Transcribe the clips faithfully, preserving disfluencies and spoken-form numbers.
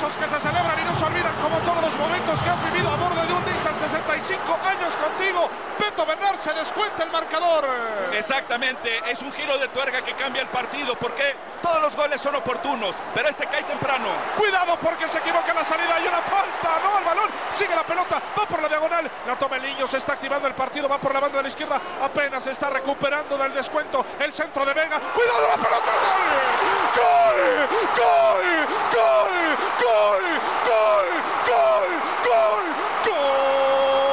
aplausos que se celebran y no se olvidan como todos los momentos que has vivido a bordo de un Nissan. Sesenta y cinco años contigo. Beto Bernard, se descuenta el marcador. Exactamente, es un giro de tuerca que cambia el partido porque todos los goles son oportunos, pero este cae temprano. Cuidado porque se equivoca en la salida, hay una falta, no, el balón, sigue la pelota, va por la diagonal, la toma el niño, se está activando el partido, va por la banda de la izquierda, apenas se está recuperando del descuento, el centro de Vega, cuidado la pelota, gol, gol, gol, gol, gol, gol, gol, gol, gol.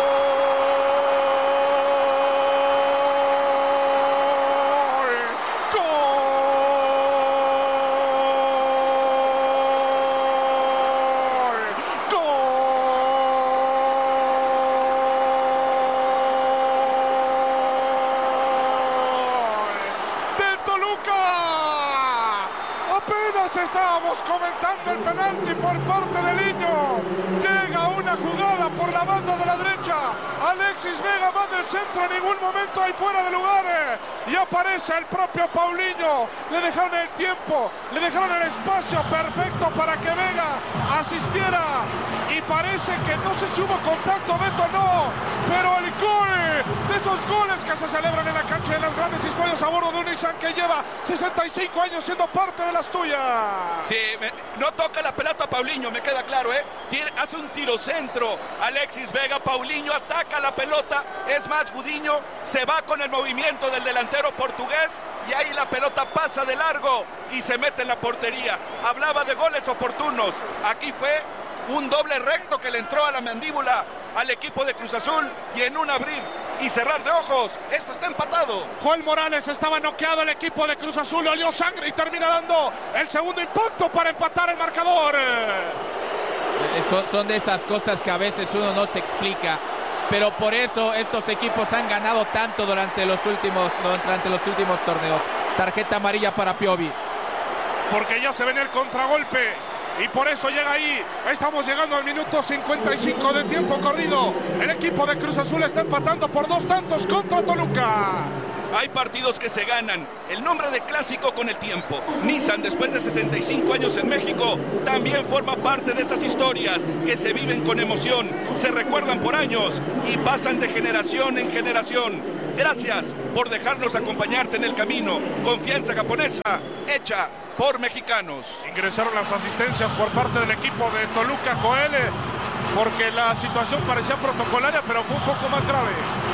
Estábamos comentando el penalti por parte del niño. Llega una jugada por la banda de la derecha. Alexis Vega manda el centro, en ningún momento hay fuera de lugar. Y aparece el propio Paulinho. Le dejaron el tiempo, le dejaron el espacio perfecto para que Vega asistiera. Y parece que no sé si hubo contacto, Beto, no. Pero el gol, de esos goles que se celebran en la cancha de las grandes historias a bordo de un Nissan que lleva sesenta y cinco años siendo parte de las tuyas. Sí, me, no toca la pelota Paulinho, me queda claro, ¿eh? Tiene, hace un tiro centro, Alexis Vega, Paulinho ataca la pelota, es más, Gudiño se va con el movimiento del delantero portugués y ahí la pelota pasa de largo y se mete en la portería. Hablaba de goles oportunos, aquí fue un doble recto que le entró a la mandíbula al equipo de Cruz Azul y en un abrir y cerrar de ojos, esto está empatado. Joel Morales estaba noqueado, el equipo de Cruz Azul olió sangre y termina dando el segundo impacto para empatar el marcador. Son, son de esas cosas que a veces uno no se explica, pero por eso estos equipos han ganado tanto durante los últimos, durante los últimos torneos. Tarjeta amarilla para Piovi. Porque ya se viene el contragolpe. Y por eso llega ahí, estamos llegando al minuto cincuenta y cinco de tiempo corrido. El equipo de Cruz Azul está empatando por dos tantos contra Toluca. Hay partidos que se ganan, el nombre de clásico con el tiempo. Nissan, después de sesenta y cinco años en México, también forma parte de esas historias que se viven con emoción, se recuerdan por años y pasan de generación en generación. Gracias por dejarnos acompañarte en el camino. Confianza japonesa, hecha por mexicanos. Ingresaron las asistencias por parte del equipo de Toluca, Joel, porque la situación parecía protocolaria, pero fue un poco más grave.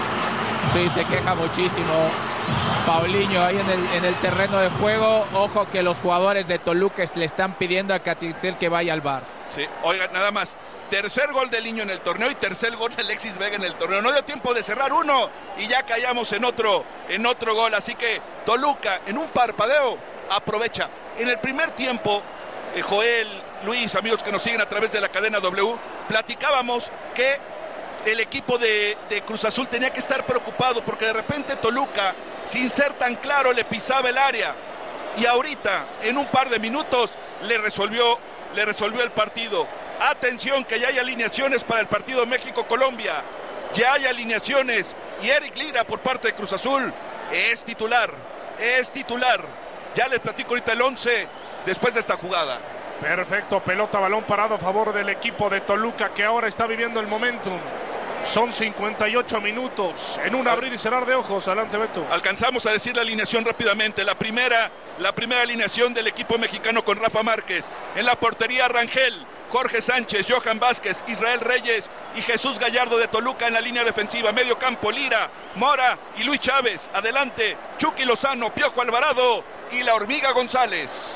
Sí, se queja muchísimo Paulinho ahí en el, en el terreno de juego. Ojo que los jugadores de Toluca le están pidiendo a Catistel que vaya al V A R. Sí, oiga, nada más. Tercer gol del Niño en el torneo y tercer gol de Alexis Vega en el torneo. No dio tiempo de cerrar uno y ya callamos en otro, en otro gol. Así que Toluca, en un parpadeo, aprovecha. En el primer tiempo, eh, Joel, Luis, amigos que nos siguen a través de la cadena W, platicábamos que el equipo de, de Cruz Azul tenía que estar preocupado porque de repente Toluca, sin ser tan claro, le pisaba el área. Y ahorita, en un par de minutos, le resolvió, le resolvió el partido. Atención que ya hay alineaciones para el partido México-Colombia. Ya hay alineaciones y Eric Lira por parte de Cruz Azul es titular, es titular. Ya les platico ahorita el once después de esta jugada. Perfecto, pelota, balón parado a favor del equipo de Toluca que ahora está viviendo el momentum. Son cincuenta y ocho minutos en un abrir y cerrar de ojos. Adelante, Beto. Alcanzamos a decir la alineación rápidamente. La primera, la primera alineación del equipo mexicano con Rafa Márquez. En la portería Rangel, Jorge Sánchez, Johan Vázquez, Israel Reyes y Jesús Gallardo de Toluca en la línea defensiva. Medio campo, Lira, Mora y Luis Chávez. Adelante, Chucky Lozano, Piojo Alvarado y la Hormiga González.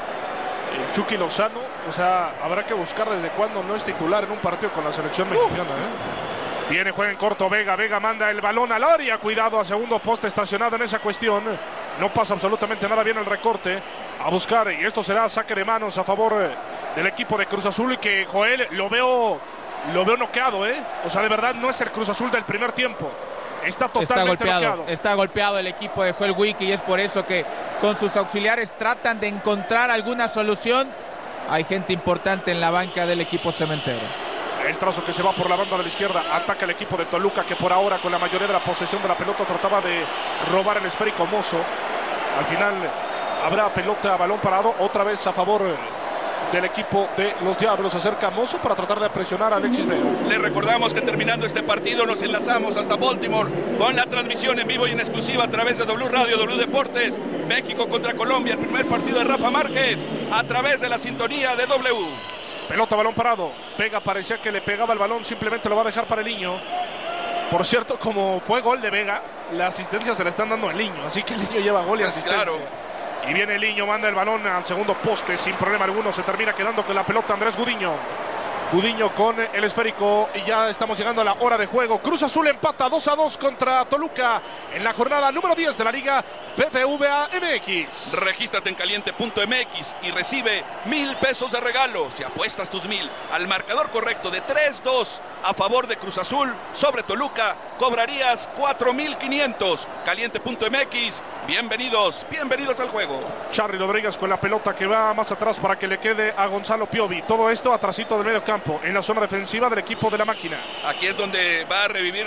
El Chucky Lozano, o sea, habrá que buscar desde cuándo no es titular en un partido con la selección mexicana, ¿eh? Viene, juega en corto Vega, Vega manda el balón al área, cuidado a segundo poste estacionado en esa cuestión. No pasa absolutamente nada, bien el recorte a buscar y esto será saque de manos a favor del equipo de Cruz Azul, que Joel lo veo, lo veo noqueado, ¿eh? O sea, de verdad no es el Cruz Azul del primer tiempo. Está totalmente está golpeado, noqueado. Está golpeado el equipo de Joel Wiki y es por eso que con sus auxiliares tratan de encontrar alguna solución. Hay gente importante en la banca del equipo cementero. El trazo que se va por la banda de la izquierda, ataca el equipo de Toluca que por ahora con la mayoría de la posesión de la pelota trataba de robar el esférico Mozo. Al final habrá pelota, balón parado, otra vez a favor del equipo de los Diablos. Se acerca Mozo para tratar de presionar a Alexis Vega. Le recordamos que terminando este partido nos enlazamos hasta Baltimore con la transmisión en vivo y en exclusiva a través de W Radio, W Deportes. México contra Colombia, el primer partido de Rafa Márquez a través de la sintonía de W. Pelota, balón parado. Vega parecía que le pegaba el balón, simplemente lo va a dejar para el niño. Por cierto, como fue gol de Vega, la asistencia se le están dando al niño, así que el niño lleva gol y asistencia. Claro. Y viene el niño, manda el balón al segundo poste sin problema alguno. Se termina quedando con la pelota Andrés Gudiño. Gudiño con el esférico y ya estamos llegando a la hora de juego. Cruz Azul empata dos a dos contra Toluca en la jornada número diez de la Liga B B V A M X. Regístrate en caliente punto M X y recibe mil pesos de regalo si apuestas tus mil al marcador correcto de tres dos a favor de Cruz Azul sobre Toluca. Cobrarías cuatro mil quinientos. caliente punto M X. Bienvenidos, bienvenidos al juego. Charly Rodríguez con la pelota que va más atrás para que le quede a Gonzalo Piovi. Todo esto atrasito del medio campo, en la zona defensiva del equipo de la máquina. Aquí es donde va a revivir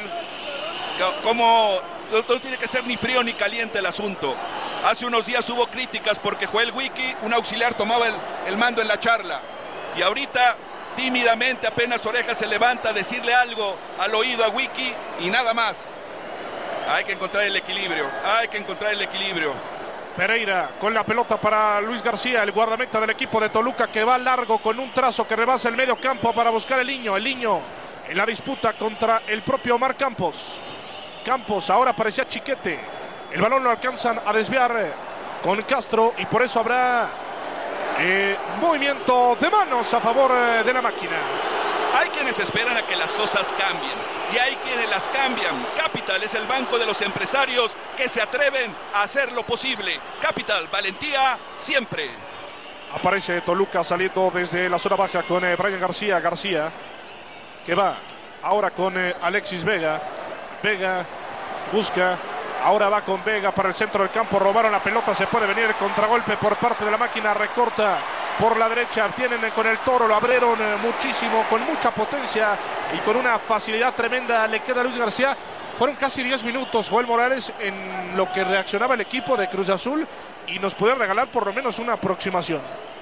cómo no, no tiene que ser ni frío ni caliente el asunto. Hace unos días hubo críticas porque Joel Wiki, un auxiliar, tomaba el, el mando en la charla. Y ahorita, tímidamente, apenas Oreja se levanta a decirle algo al oído a Wiki y nada más. Hay que encontrar el equilibrio, hay que encontrar el equilibrio. Pereira con la pelota para Luis García, el guardameta del equipo de Toluca, que va largo con un trazo que rebasa el medio campo para buscar el niño. El niño en la disputa contra el propio Omar Campos. Campos ahora parecía Chiquete. El balón lo alcanzan a desviar con Castro y por eso habrá eh, movimiento de manos a favor eh, de la máquina. Hay quienes esperan a que las cosas cambien y hay quienes las cambian. Capital es el banco de los empresarios que se atreven a hacer lo posible. Capital, valentía siempre. Aparece Toluca saliendo desde la zona baja con eh, Brian García. García que va ahora con eh, Alexis Vega. Vega busca, ahora va con Vega para el centro del campo. Robaron la pelota, se puede venir el contragolpe por parte de la máquina. Recorta por la derecha, tienen con el Toro, lo abrieron muchísimo, con mucha potencia y con una facilidad tremenda. Le queda a Luis García. Fueron casi diez minutos, Joel Morales, en lo que reaccionaba el equipo de Cruz Azul y nos puede regalar por lo menos una aproximación.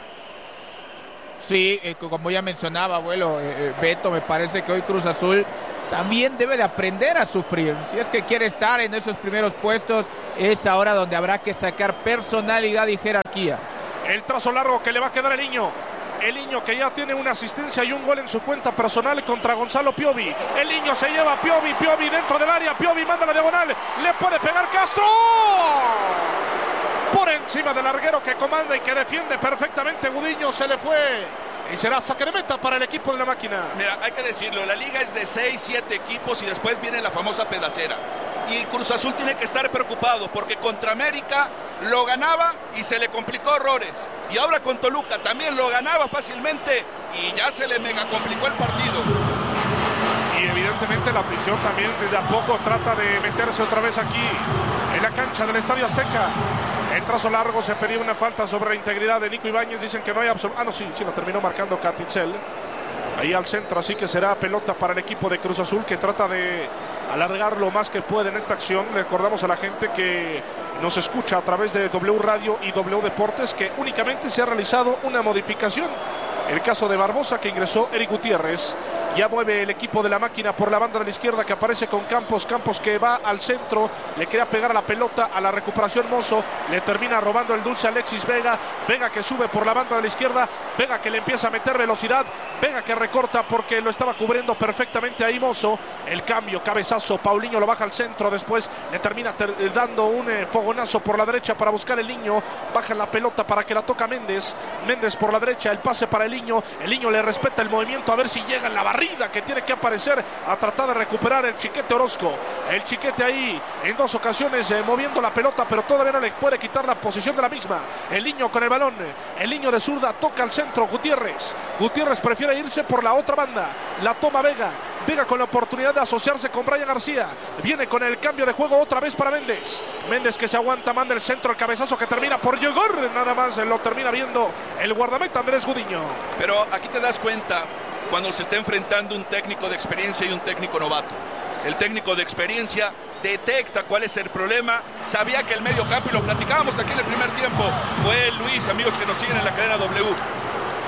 Sí, eh, como ya mencionaba, abuelo, eh, Beto, me parece que hoy Cruz Azul también debe de aprender a sufrir. Si es que quiere estar en esos primeros puestos, es ahora donde habrá que sacar personalidad y jerarquía. El trazo largo que le va a quedar el niño. El niño que ya tiene una asistencia y un gol en su cuenta personal contra Gonzalo Piovi. El niño se lleva a Piovi, Piovi dentro del área. Piovi manda la diagonal. Le puede pegar Castro. Por encima del larguero que comanda y que defiende perfectamente. Gudiño se le fue. Y será saque de meta para el equipo de la máquina. Mira, hay que decirlo, la liga es de seis, siete equipos y después viene la famosa pedacera. Y Cruz Azul tiene que estar preocupado porque contra América lo ganaba y se le complicó horrores. Y ahora con Toluca también lo ganaba fácilmente y ya se le mega complicó el partido. Y evidentemente la afición también de a poco trata de meterse otra vez aquí en la cancha del Estadio Azteca. El trazo largo, se pedía una falta sobre la integridad de Nico Ibáñez. Dicen que no hay absoluto. Ah, no, sí, sí, lo terminó marcando Catichel. Ahí al centro, así que será pelota para el equipo de Cruz Azul, que trata de alargar lo más que puede en esta acción. Le recordamos a la gente que nos escucha a través de W Radio y W Deportes que únicamente se ha realizado una modificación. El caso de Barbosa, que ingresó Eric Gutiérrez. Ya mueve el equipo de la máquina por la banda de la izquierda, que aparece con Campos. Campos que va al centro, le quería pegar a la pelota, a la recuperación Mozo, le termina robando el dulce a Alexis Vega. Vega que sube por la banda de la izquierda, Vega que le empieza a meter velocidad, Vega que recorta porque lo estaba cubriendo perfectamente ahí Mozo. El cambio, cabezazo, Paulinho lo baja al centro, después le termina ter dando un eh, fogonazo por la derecha para buscar el niño. Baja la pelota para que la toca Méndez. Méndez por la derecha, el pase para el niño. El niño le respeta el movimiento, a ver si llega en la barrida que tiene que aparecer a tratar de recuperar el Chiquete Orozco. El Chiquete ahí en dos ocasiones eh, moviendo la pelota, pero todavía no le puede quitar la posición de la misma. El niño con el balón, el niño de zurda toca al centro. Gutiérrez, Gutiérrez prefiere irse por la otra banda, la toma Vega. Vega con la oportunidad de asociarse con Brian García. Viene con el cambio de juego otra vez para Méndez. Méndez que se aguanta, manda el centro, el cabezazo que termina por llegar. Nada más lo termina viendo el guardameta Andrés Gudiño. Pero aquí te das cuenta cuando se está enfrentando un técnico de experiencia y un técnico novato. El técnico de experiencia detecta cuál es el problema, sabía que el medio campo, y lo platicábamos aquí en el primer tiempo, fue Luis, amigos que nos siguen en la cadena W,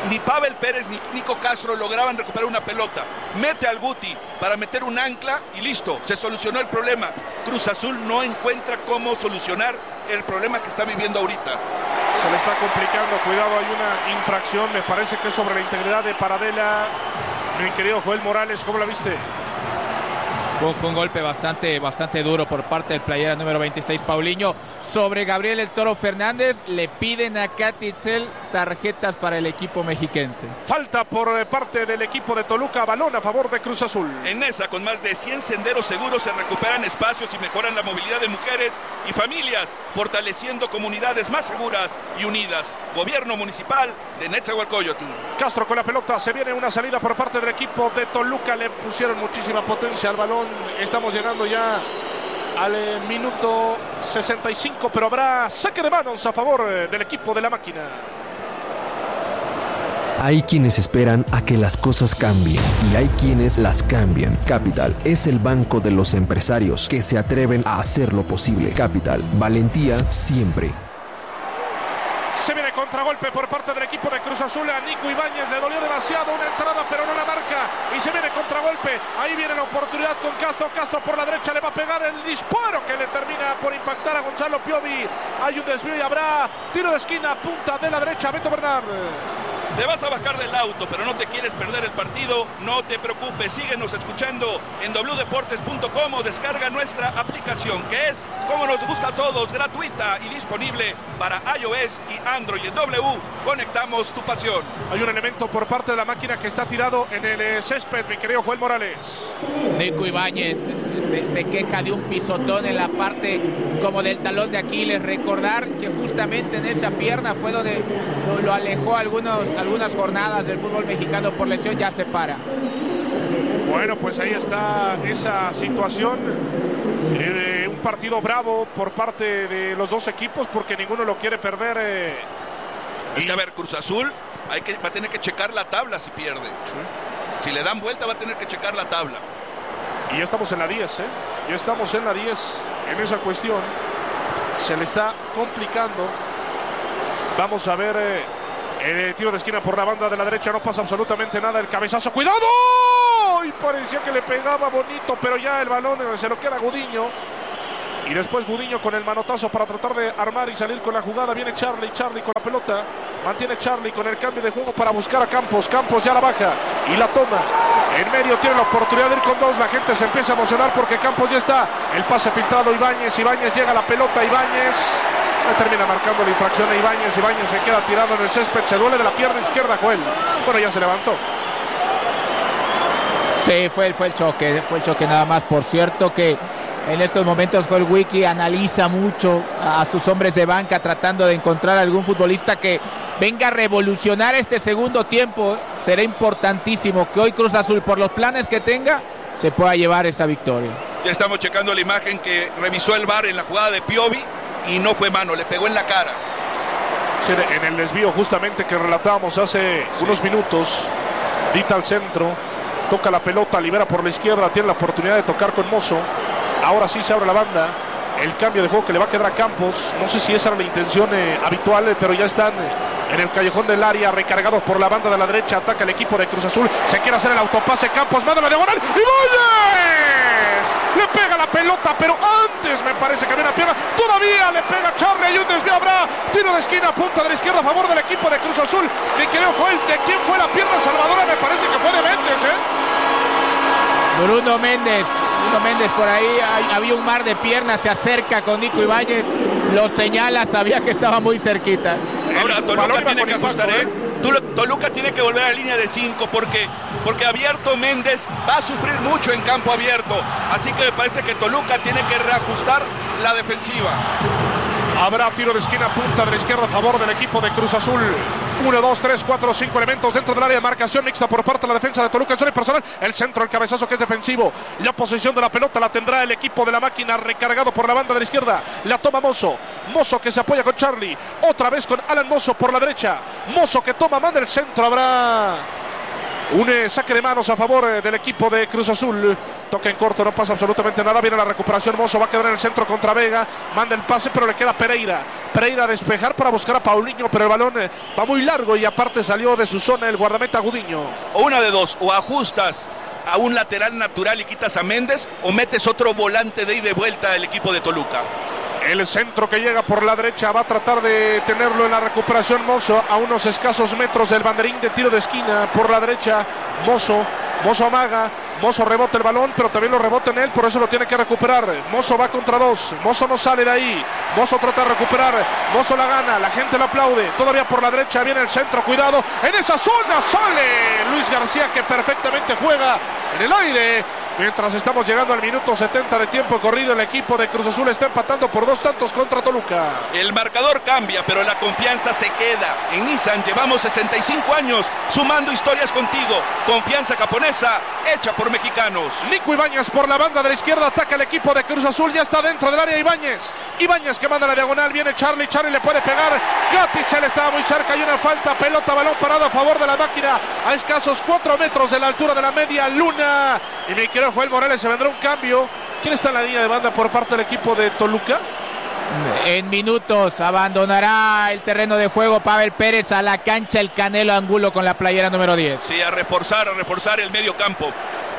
ni Pavel Pérez ni Nico Castro lograban recuperar una pelota. Mete al Guti para meter un ancla y listo, se solucionó el problema. Cruz Azul no encuentra cómo solucionar el problema que está viviendo ahorita. Se le está complicando, cuidado, hay una infracción, me parece que es sobre la integridad de Paradela. Mi querido Joel Morales, ¿cómo la viste? Fue, fue un golpe bastante, bastante duro por parte del playera número veintiséis, Paulinho, sobre Gabriel El Toro Fernández. Le piden a Catitzel tarjetas para el equipo mexiquense. Falta por parte del equipo de Toluca, balón a favor de Cruz Azul. En esa, con más de cien senderos seguros, se recuperan espacios y mejoran la movilidad de mujeres y familias, fortaleciendo comunidades más seguras y unidas. Gobierno municipal de Netzahualcóyotl. Castro con la pelota, se viene una salida por parte del equipo de Toluca, le pusieron muchísima potencia al balón. Estamos llegando ya al eh, minuto sesenta y cinco, pero habrá saque de manos a favor eh, del equipo de la máquina. Hay quienes esperan a que las cosas cambien y hay quienes las cambian. Capital es el banco de los empresarios que se atreven a hacer lo posible. Capital, valentía siempre. Se viene contragolpe por parte del equipo de Cruz Azul. A Nico Ibáñez le dolió demasiado una entrada, pero no la marca. Y se viene contragolpe. Ahí viene la oportunidad con Castro. Castro por la derecha le va a pegar el disparo que le termina por impactar a Gonzalo Piovi. Hay un desvío y habrá tiro de esquina, punta de la derecha. Beto Bernard. Te vas a bajar del auto, pero no te quieres perder el partido. No te preocupes, síguenos escuchando en doble u deportes punto com o descarga nuestra aplicación, que es, como nos gusta a todos, gratuita y disponible para iOS y Android. En W, conectamos tu pasión. Hay un elemento por parte de la máquina que está tirado en el césped, mi querido Joel Morales. Nico Ibáñez se, se queja de un pisotón en la parte como del talón de Aquiles. Recordar que justamente en esa pierna fue donde lo, lo alejó algunos algunas jornadas del fútbol mexicano por lesión. Ya se para. Bueno, pues ahí está esa situación eh, de un partido bravo por parte de los dos equipos, porque ninguno lo quiere perder. Eh, es que a ver, Cruz Azul hay que, va a tener que checar la tabla si pierde. Sí. Si le dan vuelta va a tener que checar la tabla. Y ya estamos en la diez, ¿eh? Ya estamos en la diez en esa cuestión. Se le está complicando. Vamos a ver... Eh, El tiro de esquina por la banda de la derecha, no pasa absolutamente nada. El cabezazo, ¡cuidado! Y parecía que le pegaba bonito, pero ya el balón se lo queda Gudiño. Y después Gudiño con el manotazo para tratar de armar y salir con la jugada. Viene Charlie, Charlie con la pelota. Mantiene Charlie con el cambio de juego para buscar a Campos. Campos ya la baja y la toma. En medio tiene la oportunidad de ir con dos. La gente se empieza a emocionar porque Campos ya está. El pase filtrado, Ibáñez. Ibáñez llega a la pelota, Ibáñez. Termina marcando la infracción a Ibáñez. Ibáñez se queda tirado en el césped. Se duele de la pierna izquierda, Joel. Bueno, ya se levantó. Sí, fue, fue el choque. Fue el choque nada más. Por cierto que en estos momentos Joel Wiki analiza mucho a, a sus hombres de banca, tratando de encontrar algún futbolista que venga a revolucionar este segundo tiempo. Será importantísimo que hoy Cruz Azul, por los planes que tenga, se pueda llevar esa victoria. Ya estamos checando la imagen que revisó el V A R en la jugada de Piovi. Y no fue mano, le pegó en la cara. Sí, en el desvío justamente que relatábamos hace sí. unos minutos. Dita al centro, toca la pelota, libera por la izquierda, tiene la oportunidad de tocar con Mozo. Ahora sí se abre la banda. El cambio de juego que le va a quedar a Campos. No sé si esa era la intención eh, habitual, eh, pero ya están eh, en el callejón del área, recargados por la banda de la derecha. Ataca el equipo de Cruz Azul. Se quiere hacer el autopase. Campos manda la diagonal. ¡Y Ibáñez! Le pega la pelota, pero antes me parece que viene a pierna. Todavía le pega Charlie. Y un desvío habrá. Tiro de esquina, punta de la izquierda a favor del equipo de Cruz Azul. Mi querido Joel, ¿de quién fue la pierna salvadora? Me parece que fue de Méndez, ¿eh? Bruno Méndez. Bruno Méndez por ahí. Hay, había un mar de piernas. Se acerca con Nico Ibáñez. Lo señala. Sabía que estaba muy cerquita. Ahora Toluca tiene que ajustar, ¿eh? Toluca tiene que volver a la línea de cinco porque, porque abierto Méndez va a sufrir mucho en campo abierto. Así que me parece que Toluca tiene que reajustar la defensiva. Habrá tiro de esquina, punta de la izquierda a favor del equipo de Cruz Azul. Uno, dos, tres, cuatro, cinco elementos dentro del área de marcación mixta por parte de la defensa de Toluca. En zona personal, el centro, el cabezazo que es defensivo. La posesión de la pelota la tendrá el equipo de la máquina, recargado por la banda de la izquierda. La toma Mozo. Mozo que se apoya con Charlie. Otra vez con Alan Mozo por la derecha. Mozo que toma, manda el centro. Habrá Un eh, saque de manos a favor eh, del equipo de Cruz Azul. Toca en corto, no pasa absolutamente nada. Viene la recuperación, Mozo va a quedar en el centro contra Vega. Manda el pase, pero le queda Pereira. Pereira a despejar para buscar a Paulinho, pero el balón eh, va muy largo y aparte salió de su zona el guardameta Gudiño. O una de dos, o ajustas a un lateral natural y quitas a Méndez, o metes otro volante de ida y vuelta del equipo de Toluca. El centro que llega por la derecha va a tratar de tenerlo en la recuperación Mozo a unos escasos metros del banderín de tiro de esquina por la derecha. Mozo, Mozo amaga, Mozo rebota el balón, pero también lo rebota en él, por eso lo tiene que recuperar. Mozo va contra dos, Mozo no sale de ahí, Mozo trata de recuperar, Mozo la gana, la gente lo aplaude, todavía por la derecha viene el centro, cuidado, en esa zona sale Luis García que perfectamente juega en el aire. Mientras estamos llegando al minuto setenta de tiempo corrido, el equipo de Cruz Azul está empatando por dos tantos contra Toluca. El marcador cambia, pero la confianza se queda. En Nissan llevamos sesenta y cinco años sumando historias contigo. Confianza japonesa, hecha por mexicanos. Nico Ibáñez por la banda de la izquierda, ataca el equipo de Cruz Azul, ya está dentro del área Ibáñez. Ibáñez que manda la diagonal, viene Charlie, Charlie le puede pegar. Katic, él estaba muy cerca, hay una falta, pelota, balón parado a favor de la máquina, a escasos cuatro metros de la altura de la media luna. Y mi querido Joel Morales, se vendrá un cambio. ¿Quién está en la línea de banda por parte del equipo de Toluca? En minutos abandonará el terreno de juego Pavel Pérez a la cancha el Canelo Angulo con la playera número diez. Sí, a reforzar, a reforzar el medio campo.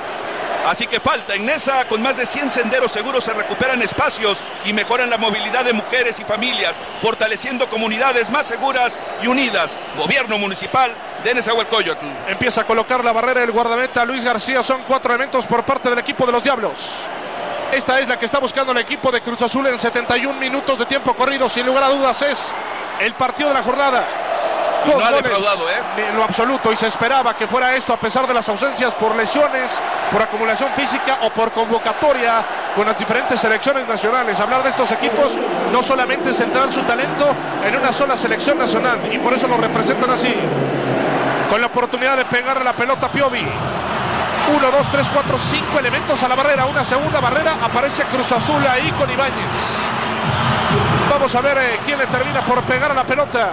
Así que falta en Nesa, con más de cien senderos seguros se recuperan espacios y mejoran la movilidad de mujeres y familias, fortaleciendo comunidades más seguras y unidas. Gobierno municipal de Nezahualcóyotl. Empieza a colocar la barrera del guardameta Luis García, son cuatro elementos por parte del equipo de los Diablos. Esta es la que está buscando el equipo de Cruz Azul en setenta y un minutos de tiempo corrido, sin lugar a dudas es el partido de la jornada. Dos no ha goles defraudado, ¿eh? en lo absoluto, y se esperaba que fuera esto a pesar de las ausencias por lesiones, por acumulación física o por convocatoria con las diferentes selecciones nacionales. Hablar de estos equipos no solamente es centrar su talento en una sola selección nacional, y por eso lo representan así. Con la oportunidad de pegarle la pelota a Piovi. Uno, dos, tres, cuatro, cinco elementos a la barrera. Una segunda barrera, aparece Cruz Azul ahí con Ibáñez. Vamos a ver eh, quién le termina por pegar a la pelota.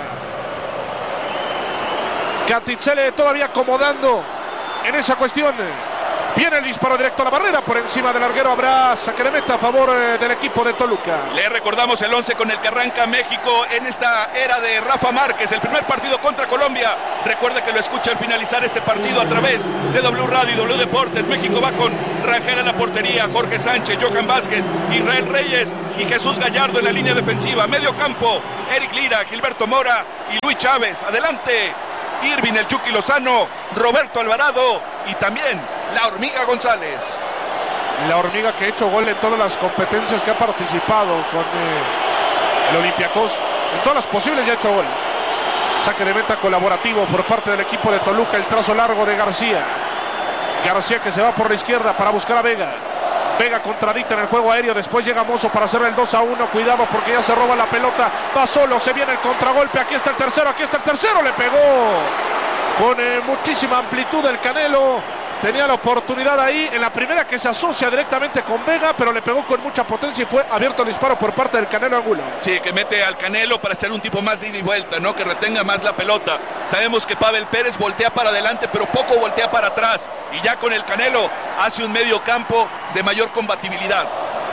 Catichele todavía acomodando en esa cuestión. Viene el disparo directo a la barrera, por encima del larguero habrá saque de meta a favor eh, del equipo de Toluca. Le recordamos el once con el que arranca México en esta era de Rafa Márquez, el primer partido contra Colombia. Recuerde que lo escucha al finalizar este partido a través de W Radio y W Deportes. México va con Rangel en la portería, Jorge Sánchez, Johan Vázquez, Israel Reyes y Jesús Gallardo en la línea defensiva. Medio campo, Eric Lira, Gilberto Mora y Luis Chávez. Adelante, Irving el Chucky Lozano, Roberto Alvarado y también la Hormiga González. La Hormiga que ha hecho gol en todas las competencias que ha participado con eh, el Olympiacos. En todas las posibles ya ha hecho gol. Saque de meta colaborativo por parte del equipo de Toluca. El trazo largo de García. García que se va por la izquierda para buscar a Vega. Vega contradicta en el juego aéreo. Después llega Mozo para hacer el dos a uno. Cuidado porque ya se roba la pelota. Va solo, se viene el contragolpe. Aquí está el tercero, aquí está el tercero. Le pegó con eh, muchísima amplitud el Canelo. Tenía la oportunidad ahí en la primera que se asocia directamente con Vega, pero le pegó con mucha potencia y fue abierto el disparo por parte del Canelo Angulo. Sí, que mete al Canelo para ser un tipo más de ida y vuelta, ¿no? Que retenga más la pelota. Sabemos que Pavel Pérez voltea para adelante, pero poco voltea para atrás. Y ya con el Canelo hace un medio campo de mayor combatibilidad.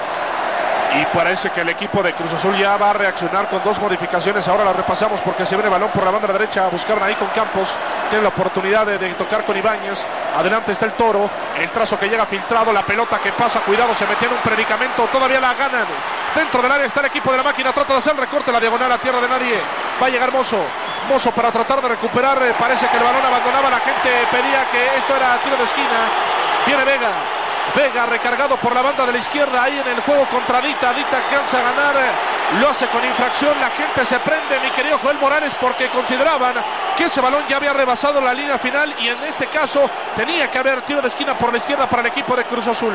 Y parece que el equipo de Cruz Azul ya va a reaccionar con dos modificaciones. Ahora la repasamos porque se viene el balón por la banda derecha. Buscaron ahí con Campos. Tiene la oportunidad de, de tocar con Ibáñez. Adelante está el Toro. El trazo que llega filtrado. La pelota que pasa. Cuidado, se metió en un predicamento. Todavía la ganan. Dentro del área está el equipo de la máquina. Trata de hacer el recorte. La diagonal a tierra de nadie. Va a llegar Mozo. Mozo para tratar de recuperar. Parece que el balón abandonaba. La gente pedía que esto era tiro de esquina. Viene Vega. Vega recargado por la banda de la izquierda ahí en el juego contra Dita. Dita alcanza a ganar, lo hace con infracción. La gente se prende, mi querido Joel Morales, porque consideraban que ese balón ya había rebasado la línea final y en este caso tenía que haber tiro de esquina por la izquierda para el equipo de Cruz Azul.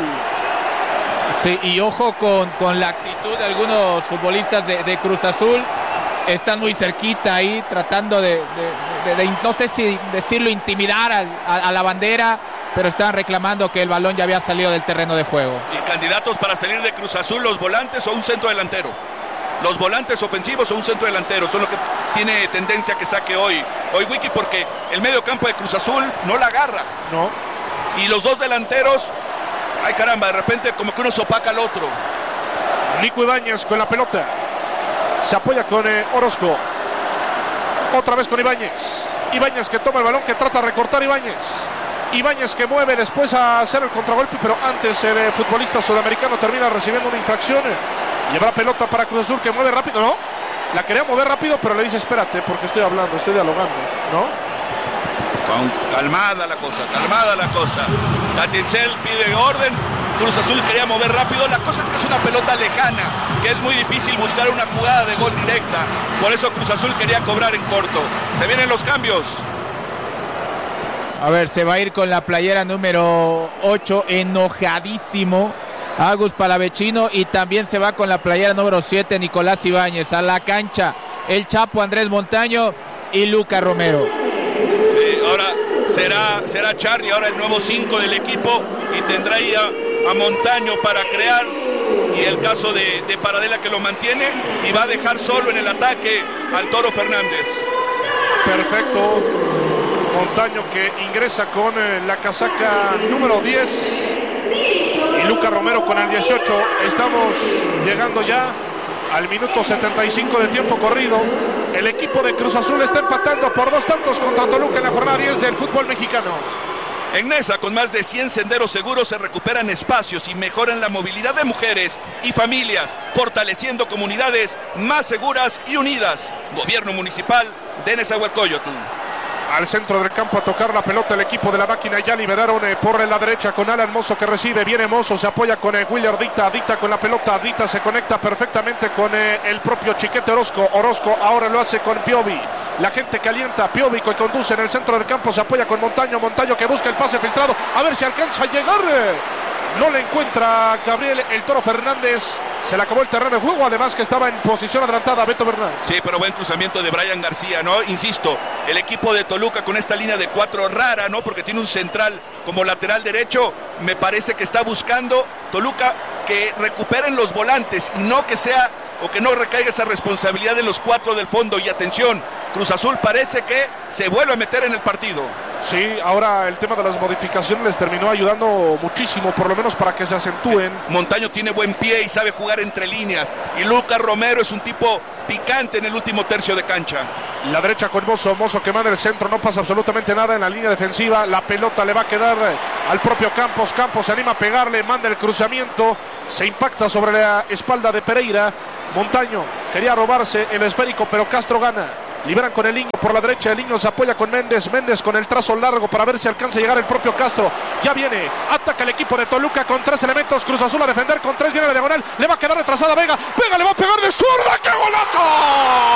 Sí, y ojo con, con la actitud de algunos futbolistas de, de Cruz Azul. Están muy cerquita ahí tratando de, de, de, de no sé si decirlo, intimidar a, a, a la bandera, pero están reclamando que el balón ya había salido del terreno de juego. Y candidatos para salir de Cruz Azul, los volantes o un centro delantero. Los volantes ofensivos o un centro delantero son lo que tiene tendencia que saque hoy hoy, Wiki, porque el medio campo de Cruz Azul no la agarra. No. Y los dos delanteros, ay caramba, de repente como que uno sopaca al otro. Nico Ibáñez con la pelota. Se apoya con eh, Orozco. Otra vez con Ibáñez. Ibáñez que toma el balón, que trata de recortar Ibáñez. Ibáñez que mueve después a hacer el contragolpe, pero antes el eh, futbolista sudamericano termina recibiendo una infracción. Llevará pelota para Cruz Azul que mueve rápido, ¿no? La quería mover rápido, pero le dice espérate porque estoy hablando, estoy dialogando, ¿no? Calmada la cosa, calmada la cosa. Gatitzel pide orden. Cruz Azul quería mover rápido. La cosa es que es una pelota lejana, que es muy difícil buscar una jugada de gol directa. Por eso Cruz Azul quería cobrar en corto. Se vienen los cambios. A ver, se va a ir con la playera número ocho, enojadísimo Agus Palavecino, y también se va con la playera número siete, Nicolás Ibáñez. A la cancha el Chapo Andrés Montaño y Luca Romero. Sí, ahora será, será Charly, ahora el nuevo cinco del equipo, y tendrá ahí a, a Montaño para crear, y el caso de, de Paradela que lo mantiene, y va a dejar solo en el ataque al Toro Fernández. Perfecto. Montaño que ingresa con eh, la casaca número diez y Luca Romero con el dieciocho. Estamos llegando ya al minuto setenta y cinco de tiempo corrido. El equipo de Cruz Azul está empatando por dos tantos contra Toluca en la jornada diez del fútbol mexicano. En Nesa, con más de cien senderos seguros, se recuperan espacios y mejoran la movilidad de mujeres y familias, fortaleciendo comunidades más seguras y unidas. Gobierno Municipal de Nezahualcóyotl. Al centro del campo a tocar la pelota el equipo de la máquina. Ya liberaron eh, por la derecha con Alan Mozo que recibe. Viene Mozo, se apoya con eh, Willer Dita. Dita con la pelota. Dita se conecta perfectamente con eh, el propio Chiquete Orozco. Orozco ahora lo hace con Piovi. La gente calienta. Piovi que conduce en el centro del campo. Se apoya con Montaño. Montaño que busca el pase filtrado. A ver si alcanza a llegar. No le encuentra Gabriel el Toro Fernández. Se le acabó el terreno de juego, además que estaba en posición adelantada Beto Bernal. Sí, pero buen cruzamiento de Brian García, ¿no? Insisto, el equipo de Toluca con esta línea de cuatro rara, ¿no? Porque tiene un central como lateral derecho. Me parece que está buscando Toluca que recuperen los volantes y no que sea o que no recaiga esa responsabilidad en los cuatro del fondo. Y atención, Cruz Azul parece que se vuelve a meter en el partido. Sí, ahora el tema de las modificaciones les terminó ayudando muchísimo, por lo menos para que se acentúen. Montaño tiene buen pie y sabe jugar entre líneas, y Lucas Romero es un tipo picante en el último tercio de cancha. La derecha con Mozo, Mozo que manda el centro, no pasa absolutamente nada en la línea defensiva. La pelota le va a quedar al propio Campos. Campos se anima a pegarle, manda el cruzamiento, se impacta sobre la espalda de Pereira. Montaño quería robarse el esférico, pero Castro gana. Liberan con el Niño por la derecha. El Niño se apoya con Méndez. Méndez con el trazo largo para ver si alcanza a llegar el propio Castro. Ya viene. Ataca el equipo de Toluca con tres elementos. Cruz Azul a defender con tres. Viene la diagonal. Le va a quedar retrasada Vega. Vega le va a pegar de zurda. ¡Qué golazo!